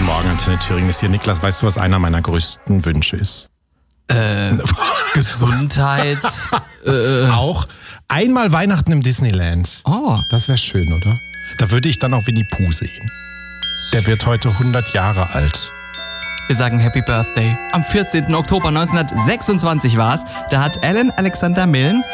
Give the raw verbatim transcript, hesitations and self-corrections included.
Guten Morgen, Antenne Thüringen ist hier. Niklas, weißt du, was einer meiner größten Wünsche ist? Äh, Gesundheit. äh. Auch einmal Weihnachten im Disneyland. Oh. Das wäre schön, oder? Da würde ich dann auch Winnie Pooh sehen. Der wird heute hundert Jahre alt. Wir sagen Happy Birthday. Am vierzehnten Oktober neunzehnhundertsechsundzwanzig war's. Da hat Alan Alexander Milne